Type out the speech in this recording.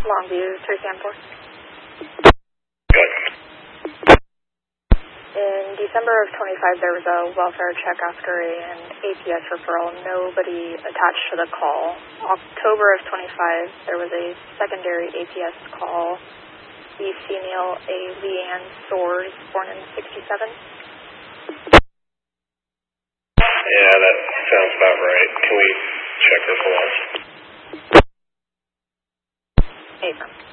Longview, 3 Good. In December of 25, there was a welfare check after an APS referral. Nobody attached to the call. October of 25, there was a secondary APS call. The female, a Leanne Soares, born in 67. Yeah, that sounds about right. Can we check her pulse? Affirm.